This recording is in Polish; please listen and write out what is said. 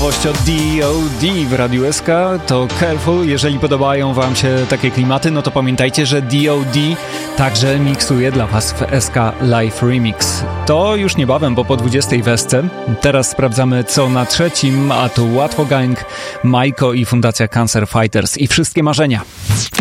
nowość od D.O.D. w Radiu SK, to Careful. Jeżeli podobają wam się takie klimaty, no to pamiętajcie, że D.O.D. także miksuje dla was w SK Live Remix. To już niebawem, bo po 20 w SC. Teraz sprawdzamy, co na trzecim, a tu Łatwo Gang, Majko i Fundacja Cancer Fighters i Wszystkie Marzenia.